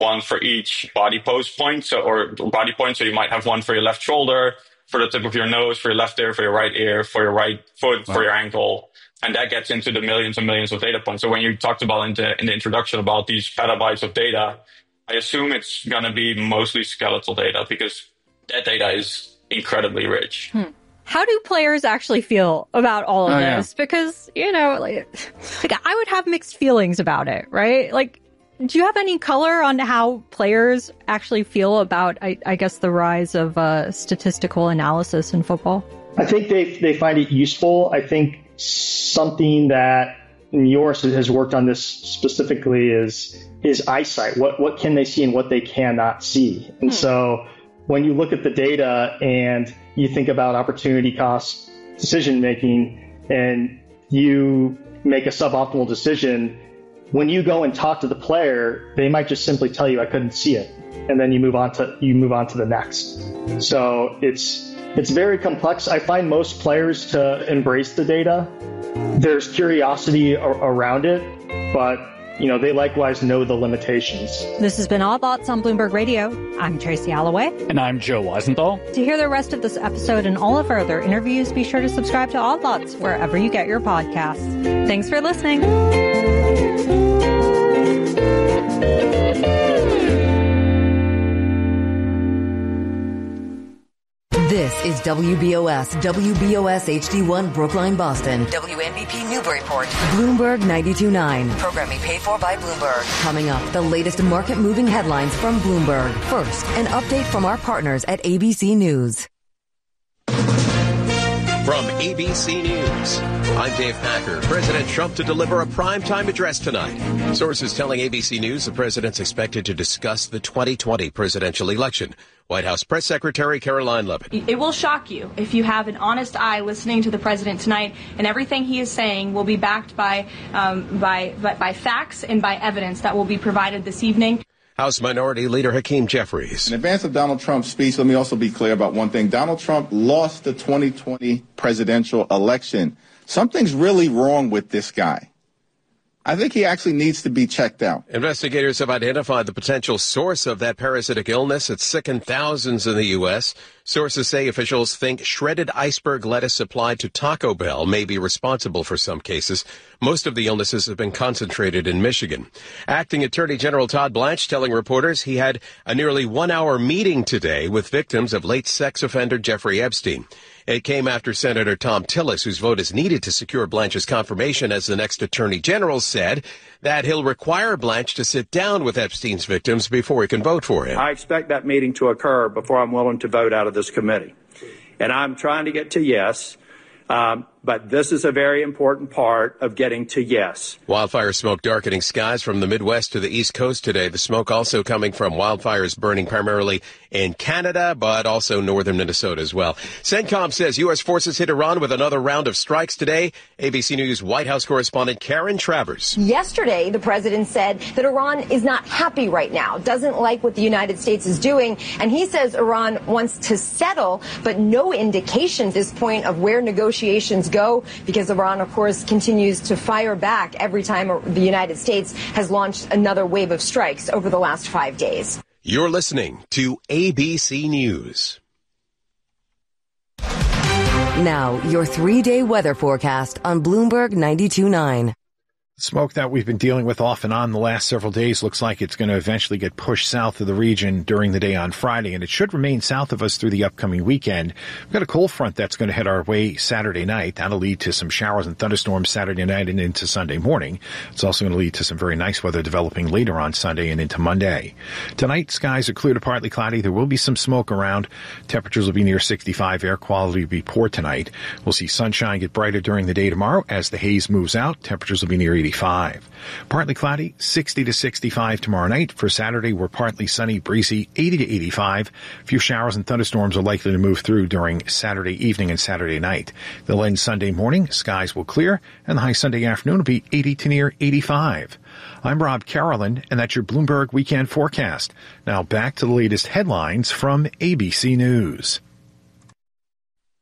one for each body pose point, or body point. So you might have one for your left shoulder, for the tip of your nose, for your left ear, for your right ear, for your right foot, for your ankle. And that gets into the millions and millions of data points. So when you talked about in the introduction about these petabytes of data, I assume it's going to be mostly skeletal data because that data is incredibly rich. How do players actually feel about all of this? Yeah. Because, like I would have mixed feelings about it, right? Like, do you have any color on how players actually feel about, I guess, the rise of statistical analysis in football? I think they find it useful. I think something that Joris has worked on this specifically is eyesight. What can they see and what they cannot see? And so when you look at the data and you think about opportunity cost decision making and you make a suboptimal decision, when you go and talk to the player, they might just simply tell you, I couldn't see it. And then you move on to the next. So it's very complex. I find most players to embrace the data. There's curiosity around it, but they likewise know the limitations. This has been Odd Lots on Bloomberg Radio. I'm Tracy Alloway. And I'm Joe Weisenthal. To hear the rest of this episode and all of our other interviews, be sure to subscribe to Odd Lots wherever you get your podcasts. Thanks for listening. This is WBOS HD1 Brookline, Boston. WNBP Newburyport. Bloomberg 92.9. Programming paid for by Bloomberg. Coming up, the latest market-moving headlines from Bloomberg. First, an update from our partners at ABC News. From ABC News, I'm Dave Packer. President Trump to deliver a primetime address tonight. Sources telling ABC News the president's expected to discuss the 2020 presidential election. White House Press Secretary Caroline Leavitt. It will shock you if you have an honest eye listening to the president tonight, and everything he is saying will be backed by facts and by evidence that will be provided this evening. House Minority Leader Hakeem Jeffries. In advance of Donald Trump's speech, let me also be clear about one thing. Donald Trump lost the 2020 presidential election. Something's really wrong with this guy. I think he actually needs to be checked out. Investigators have identified the potential source of that parasitic illness. It's sickened thousands in the U.S. Sources say officials think shredded iceberg lettuce supplied to Taco Bell may be responsible for some cases. Most of the illnesses have been concentrated in Michigan. Acting Attorney General Todd Blanche telling reporters he had a nearly 1-hour meeting today with victims of late sex offender Jeffrey Epstein. It came after Senator Thom Tillis, whose vote is needed to secure Blanche's confirmation as the next Attorney General, said that he'll require Blanche to sit down with Epstein's victims before he can vote for him. I expect that meeting to occur before I'm willing to vote out of this committee. And I'm trying to get to yes. But this is a very important part of getting to yes. Wildfire smoke darkening skies from the Midwest to the East Coast today. The smoke also coming from wildfires burning primarily in Canada, but also northern Minnesota as well. CENTCOM says U.S. forces hit Iran with another round of strikes today. ABC News White House correspondent Karen Travers. Yesterday, the president said that Iran is not happy right now, doesn't like what the United States is doing, and he says Iran wants to settle, but no indication at this point of where negotiations go, because Iran, of course, continues to fire back every time the United States has launched another wave of strikes over the last 5 days. You're listening to ABC News. Now, your 3-day weather forecast on Bloomberg 92.9. Smoke that we've been dealing with off and on the last several days looks like it's going to eventually get pushed south of the region during the day on Friday, and it should remain south of us through the upcoming weekend. We've got a cold front that's going to head our way Saturday night. That'll lead to some showers and thunderstorms Saturday night and into Sunday morning. It's also going to lead to some very nice weather developing later on Sunday and into Monday. Tonight, skies are clear to partly cloudy. There will be some smoke around. Temperatures will be near 65. Air quality will be poor tonight. We'll see sunshine get brighter during the day tomorrow. As the haze moves out, temperatures will be near 85. Partly cloudy, 60 to 65 tomorrow night. For Saturday, we're partly sunny, breezy, 80 to 85. A few showers and thunderstorms are likely to move through during Saturday evening and Saturday night. They'll end Sunday morning. Skies will clear, and the high Sunday afternoon will be 80 to near 85. I'm Rob Carolan, and that's your Bloomberg Weekend Forecast. Now back to the latest headlines from ABC News.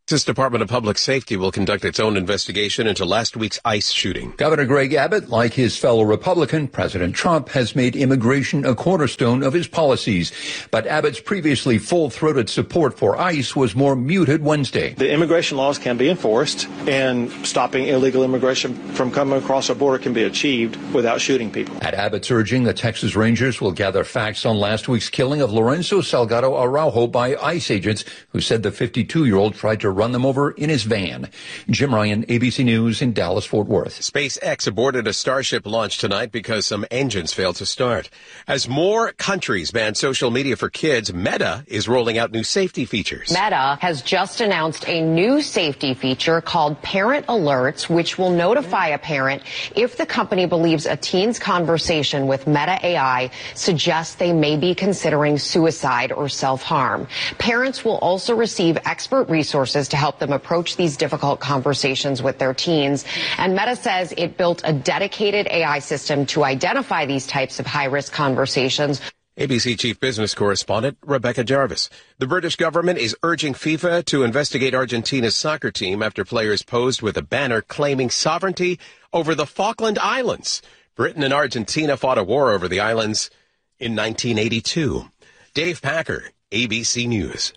Texas Department of Public Safety will conduct its own investigation into last week's ICE shooting. Governor Greg Abbott, like his fellow Republican, President Trump, has made immigration a cornerstone of his policies. But Abbott's previously full-throated support for ICE was more muted Wednesday. The immigration laws can be enforced, and stopping illegal immigration from coming across our border can be achieved without shooting people. At Abbott's urging, the Texas Rangers will gather facts on last week's killing of Lorenzo Salgado Araujo by ICE agents who said the 52-year-old tried to run them over in his van. Jim Ryan, ABC News in Dallas-Fort Worth. SpaceX aborted a Starship launch tonight because some engines failed to start. As more countries ban social media for kids, Meta is rolling out new safety features. Meta has just announced a new safety feature called Parent Alerts, which will notify a parent if the company believes a teen's conversation with Meta AI suggests they may be considering suicide or self-harm. Parents will also receive expert resources to help them approach these difficult conversations with their teens. And Meta says it built a dedicated AI system to identify these types of high-risk conversations. ABC Chief Business Correspondent Rebecca Jarvis. The British government is urging FIFA to investigate Argentina's soccer team after players posed with a banner claiming sovereignty over the Falkland Islands. Britain and Argentina fought a war over the islands in 1982. Dave Packer, ABC News.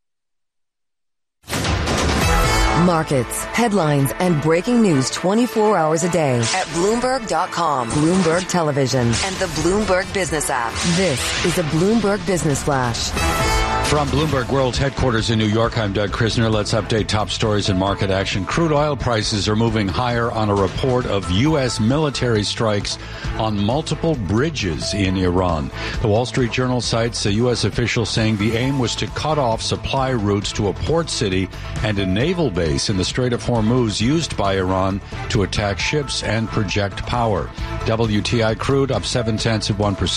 Markets, headlines, and breaking news 24 hours a day at Bloomberg.com, Bloomberg Television, and the Bloomberg Business app. This is a Bloomberg Business Flash. From Bloomberg World's headquarters in New York, I'm Doug Krisner. Let's update top stories and market action. Crude oil prices are moving higher on a report of U.S. military strikes on multiple bridges in Iran. The Wall Street Journal cites a U.S. official saying the aim was to cut off supply routes to a port city and a naval base in the Strait of Hormuz used by Iran to attack ships and project power. WTI crude up 0.7%,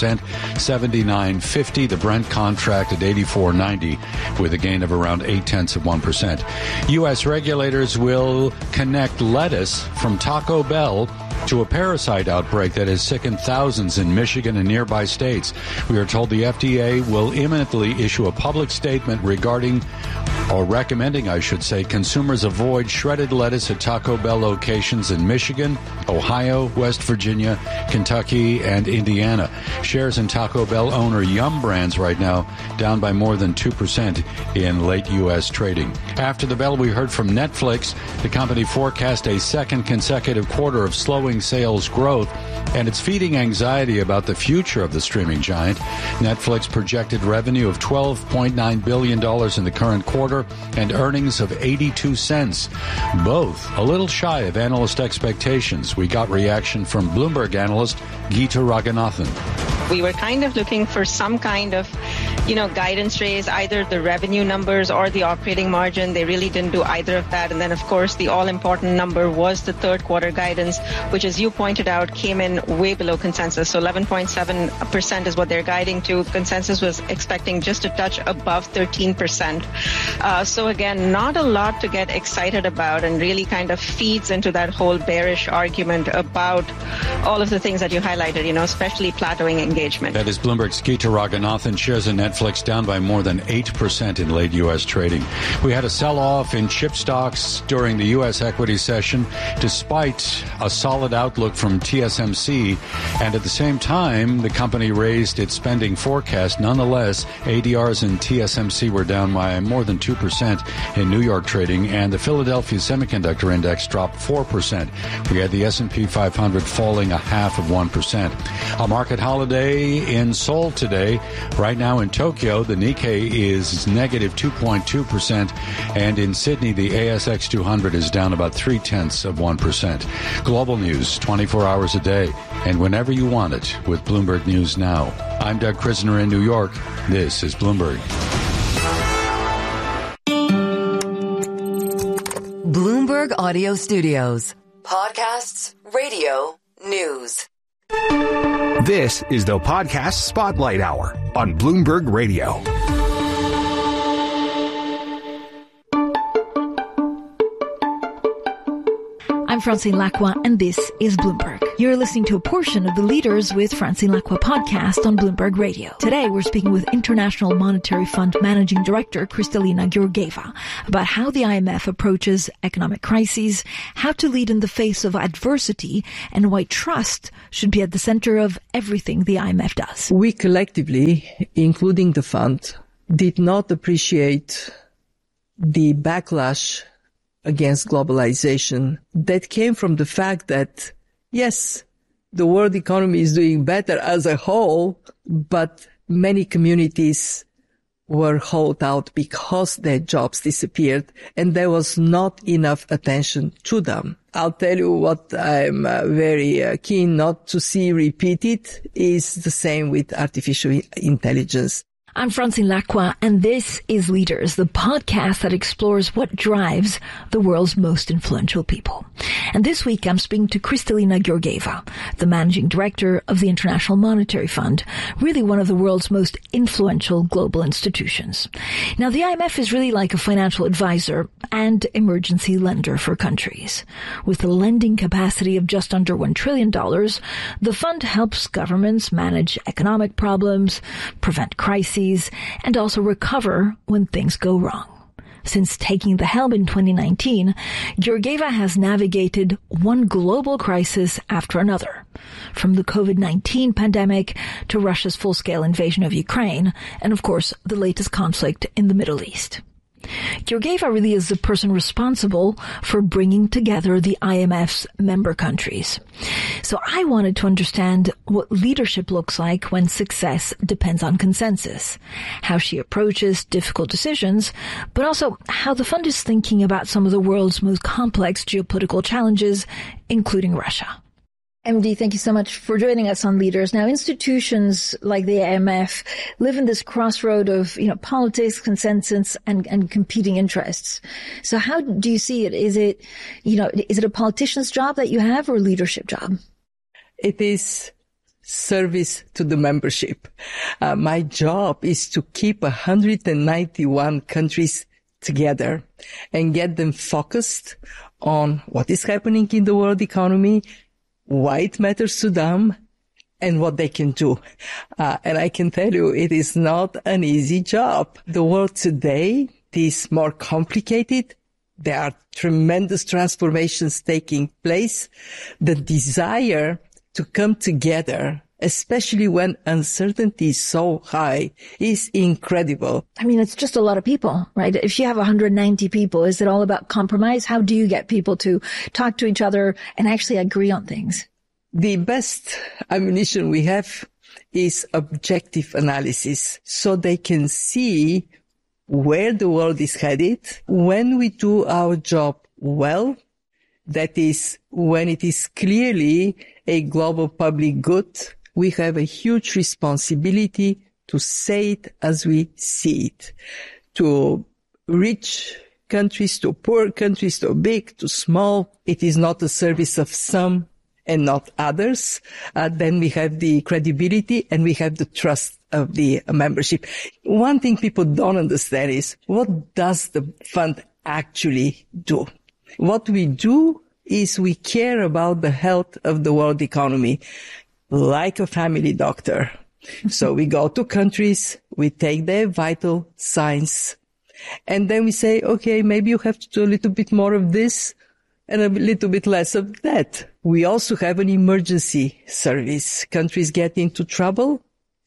$79.50. The Brent contract at $84.90 with a gain of around 0.8%. U.S. regulators will connect lettuce from Taco Bell to a parasite outbreak that has sickened thousands in Michigan and nearby states. We are told the FDA will imminently issue a public statement regarding, or recommending, I should say, consumers avoid shredded lettuce at Taco Bell locations in Michigan, Ohio, West Virginia, Kentucky, and Indiana. Shares in Taco Bell owner Yum Brands right now down by more than 2% in late U.S. trading. After the bell, we heard from Netflix. The company forecast a second consecutive quarter of slowing sales growth, and it's feeding anxiety about the future of the streaming giant. Netflix projected revenue of $12.9 billion in the current quarter and earnings of 82 cents, both a little shy of analyst expectations. We got reaction from Bloomberg analyst Geeta Raghunathan. We were kind of looking for some kind of, guidance raise, either the revenue numbers or the operating margin. They really didn't do either of that. And then, of course, the all-important number was the third quarter guidance, which, as you pointed out, came in way below consensus. So 11.7% is what they're guiding to. Consensus was expecting just a touch above 13%. So again, not a lot to get excited about, and really kind of feeds into that whole bearish argument about all of the things that you highlighted, especially plateauing engagement. That is Bloomberg's Geeta Raghunathan. Shares in Netflix down by more than 8% in late U.S. trading. We had a sell-off in chip stocks during the U.S. equity session, despite a solid outlook from TSMC. And at the same time, the company raised its spending forecast. Nonetheless, ADRs in TSMC were down by more than 2% in New York trading, and the Philadelphia Semiconductor Index dropped 4%. We had the S&P 500 falling 0.5%. A market holiday in Seoul today. Right now in Tokyo, the Nikkei is negative 2.2%, and in Sydney, the ASX 200 is down about 0.3%. Global news 24 hours a day, and whenever you want it with Bloomberg News Now. I'm Doug Krisner in New York. This is Bloomberg. Bloomberg Audio Studios. Podcasts, radio, news. This is the Podcast Spotlight Hour on Bloomberg Radio. I'm Francine Lacqua, and this is Bloomberg. You're listening to a portion of the Leaders with Francine Lacqua podcast on Bloomberg Radio. Today, we're speaking with International Monetary Fund Managing Director Kristalina Georgieva about how the IMF approaches economic crises, how to lead in the face of adversity, and why trust should be at the center of everything the IMF does. We collectively, including the fund, did not appreciate the backlash against globalization that came from the fact that, yes, the world economy is doing better as a whole, but many communities were hauled out because their jobs disappeared and there was not enough attention to them. I'll tell you what I'm very keen not to see repeated is the same with artificial intelligence. I'm Francine Lacqua, and this is Leaders, the podcast that explores what drives the world's most influential people. And this week, I'm speaking to Kristalina Georgieva, the managing director of the International Monetary Fund, really one of the world's most influential global institutions. Now, the IMF is really like a financial advisor and emergency lender for countries. With a lending capacity of just under $1 trillion, the fund helps governments manage economic problems, prevent crises, and also recover when things go wrong. Since taking the helm in 2019, Georgieva has navigated one global crisis after another, from the COVID-19 pandemic to Russia's full-scale invasion of Ukraine, and of course, the latest conflict in the Middle East. Georgieva really is the person responsible for bringing together the IMF's member countries. So I wanted to understand what leadership looks like when success depends on consensus, how she approaches difficult decisions, but also how the fund is thinking about some of the world's most complex geopolitical challenges, including Russia. MD, thank you so much for joining us on Leaders. Now, institutions like the IMF live in this crossroad of, politics, consensus, and competing interests. So how do you see it? Is it a politician's job that you have or a leadership job? It is service to the membership. My job is to keep 191 countries together and get them focused on what is happening in the world economy, why it matters to them, and what they can do. And I can tell you, it is not an easy job. The world today is more complicated. There are tremendous transformations taking place. The desire to come together, especially when uncertainty is so high, is incredible. I mean, it's just a lot of people, right? If you have 190 people, is it all about compromise? How do you get people to talk to each other and actually agree on things? The best ammunition we have is objective analysis, so they can see where the world is headed. When we do our job well, that is, when it is clearly a global public good, we have a huge responsibility to say it as we see it, to rich countries, to poor countries, to big, to small. It is not a service of some and not others. Then we have the credibility and we have the trust of the membership. One thing people don't understand is, what does the fund actually do? What we do is we care about the health of the world economy, like a family doctor. So we go to countries, we take their vital signs, and then we say, okay, maybe you have to do a little bit more of this and a little bit less of that. We also have an emergency service. Countries get into trouble,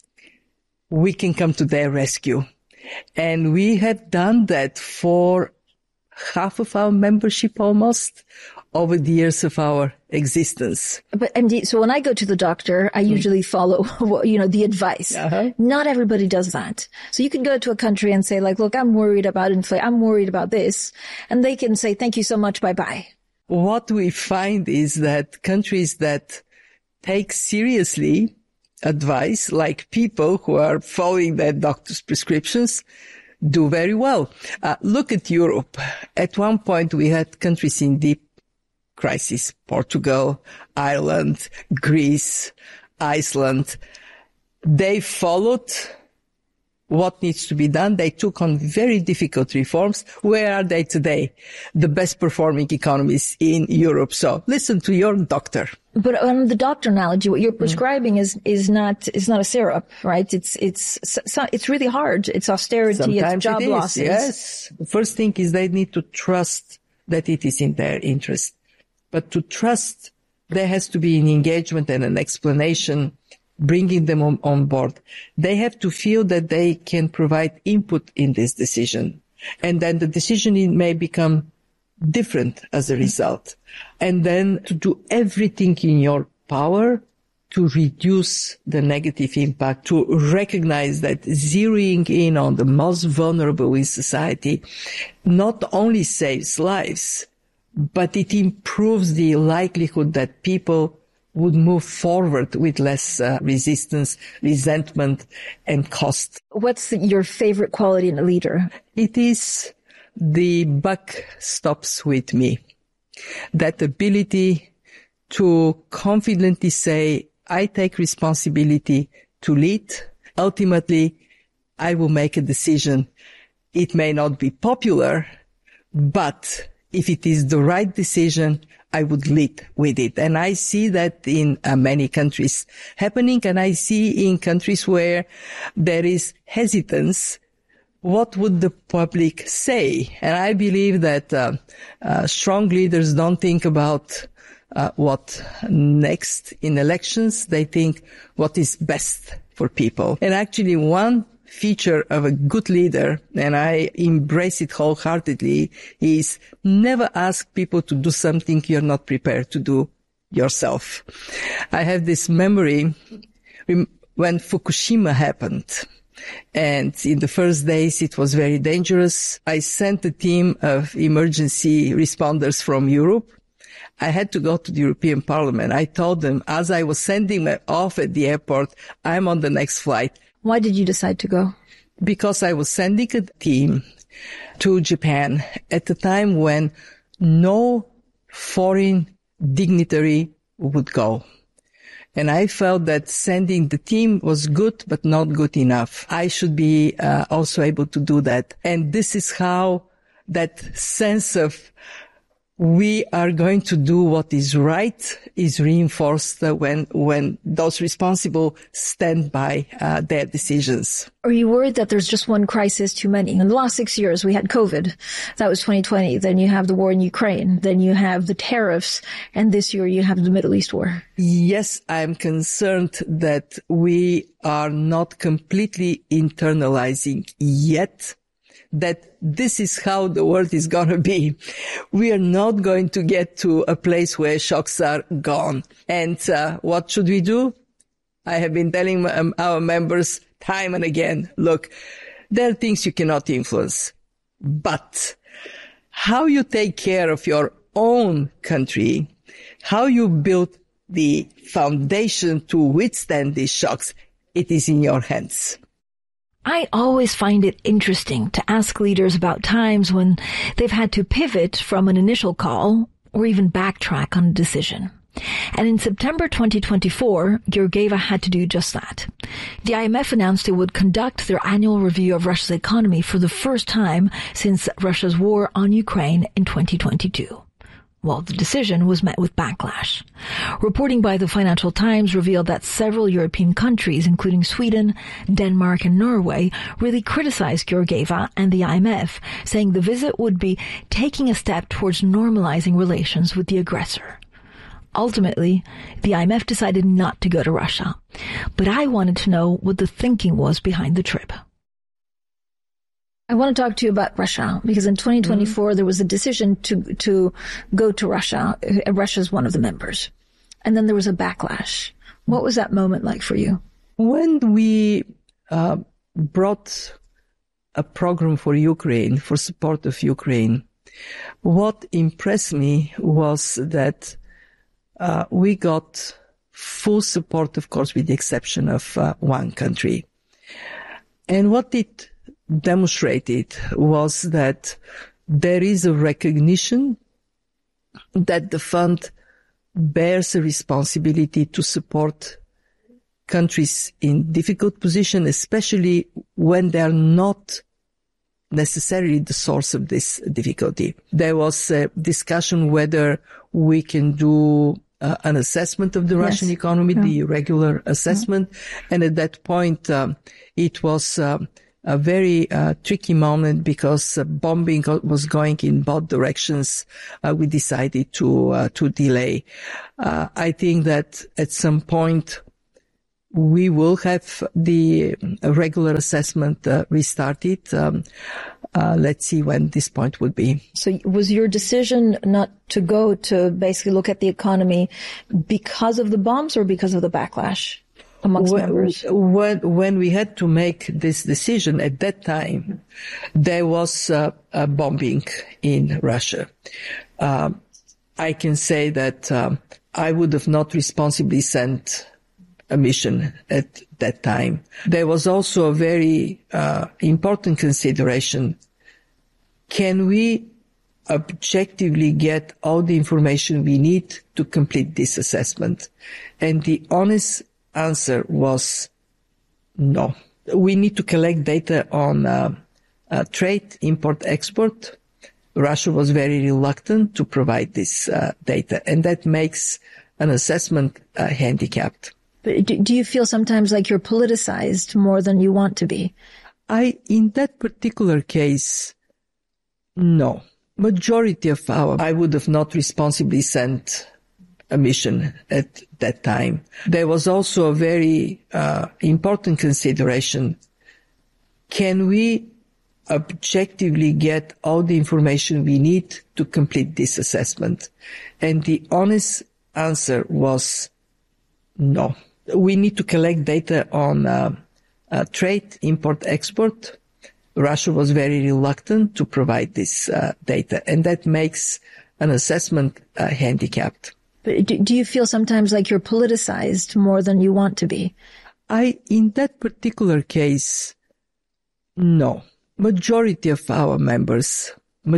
we can come to their rescue. And we have done that for half of our membership almost over the years of our existence. But MD, so when I go to the doctor, I usually follow, the advice. Not everybody does that. So you can go to a country and say, look, I'm worried about inflation. I'm worried about this. And they can say, thank you so much. Bye-bye. What we find is that countries that take seriously advice, like people who are following their doctor's prescriptions, do very well. Look at Europe. At one point, we had countries in deep crisis: Portugal, Ireland, Greece, Iceland. They followed what needs to be done. They took on very difficult reforms. Where are they today? The best performing economies in Europe. So listen to your doctor. But on the doctor analogy, what you're prescribing is not a syrup, right? It's really hard. It's austerity. Sometimes it's job losses. Yes. The first thing is they need to trust that it is in their interest. But to trust, there has to be an engagement and an explanation, bringing them on board. They have to feel that they can provide input in this decision. And then the decision may become different as a result. And then to do everything in your power to reduce the negative impact, to recognize that zeroing in on the most vulnerable in society not only saves lives, but it improves the likelihood that people would move forward with less resistance, resentment, and cost. What's your favorite quality in a leader? It is the buck stops with me. That ability to confidently say, I take responsibility to lead. Ultimately, I will make a decision. It may not be popular, but if it is the right decision, I would lead with it. And I see that in many countries happening, and I see in countries where there is hesitance, what would the public say? And I believe that strong leaders don't think about what next in elections. They think what is best for people. And actually one feature of a good leader, and I embrace it wholeheartedly, is never ask people to do something you're not prepared to do yourself. I have this memory when Fukushima happened. And in the first days, it was very dangerous. I sent a team of emergency responders from Europe. I had to go to the European Parliament. I told them, as I was sending them off at the airport, I'm on the next flight. Why did you decide to go? Because I was sending a team to Japan at a time when no foreign dignitary would go. And I felt that sending the team was good, but not good enough. I should be also able to do that. And this is how that sense of we are going to do what is right is reinforced when those responsible stand by their decisions. Are you worried that there's just one crisis too many? In the last 6 years, we had COVID. That was 2020. Then you have the war in Ukraine. Then you have the tariffs. And this year you have the Middle East war. Yes, I'm concerned that we are not completely internalizing yet that this is how the world is going to be. We are not going to get to a place where shocks are gone. And what should we do? I have been telling our members time and again, look, there are things you cannot influence. But how you take care of your own country, how you build the foundation to withstand these shocks, it is in your hands. I always find it interesting to ask leaders about times when they've had to pivot from an initial call or even backtrack on a decision. And in September 2024, Georgieva had to do just that. The IMF announced it would conduct their annual review of Russia's economy for the first time since Russia's war on Ukraine in 2022. Well, the decision was met with backlash. Reporting by the Financial Times revealed that several European countries, including Sweden, Denmark, and Norway, really criticized Georgieva and the IMF, saying the visit would be taking a step towards normalizing relations with the aggressor. Ultimately, the IMF decided not to go to Russia. But I wanted to know what the thinking was behind the trip. I want to talk to you about Russia, because in 2024, there was a decision to go to Russia. Russia is one of the members. And then there was a backlash. What was that moment like for you? When we brought a program for Ukraine, for support of Ukraine, what impressed me was that we got full support, of course, with the exception of one country. And what it demonstrated was that there is a recognition that the fund bears a responsibility to support countries in difficult position, especially when they are not necessarily the source of this difficulty. There was a discussion whether we can do an assessment of the Russian economy, the regular assessment. And at that point, it was a very tricky moment because bombing was going in both directions. We decided to delay. I think that at some point we will have the regular assessment restarted. Let's see when this point would be. So was your decision not to go to basically look at the economy because of the bombs or because of the backlash amongst members? When we had to make this decision at that time, there was a bombing in Russia. I can say that I would have not responsibly sent a mission at that time. There was also a very important consideration. Can we objectively get all the information we need to complete this assessment? And the honest answer was no. We need to collect data on trade, import, export. Russia was very reluctant to provide this data, and that makes an assessment handicapped. But do you feel sometimes like you're politicized more than you want to be? In that particular case, no. Majority of I would have not responsibly sent a mission at that time. There was also a very important consideration. Can we objectively get all the information we need to complete this assessment? And the honest answer was no. We need to collect data on trade, import, export. Russia was very reluctant to provide this data, and that makes an assessment handicapped. But do you feel sometimes like you're politicized more than you want to be? In that particular case, no. Majority of our members,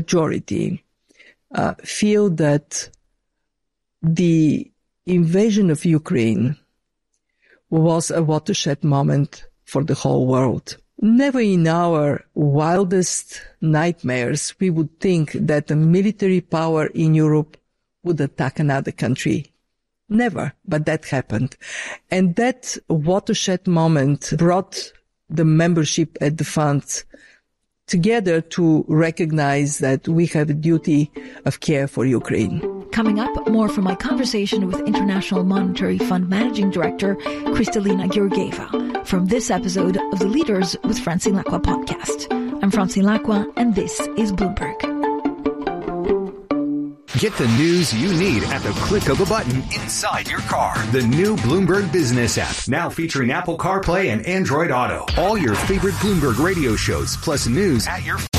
feel that the invasion of Ukraine was a watershed moment for the whole world. Never in our wildest nightmares we would think that a military power in Europe would attack another country. Never, but that happened. And that watershed moment brought the membership at the fund together to recognize that we have a duty of care for Ukraine. Coming up, more from my conversation with International Monetary Fund Managing Director Kristalina Georgieva from this episode of the Leaders with Francine Lacqua podcast. I'm Francine Lacqua, and this is Bloomberg. Get the news you need at the click of a button inside your car. The new Bloomberg Business app, now featuring Apple CarPlay and Android Auto. All your favorite Bloomberg radio shows, plus news at your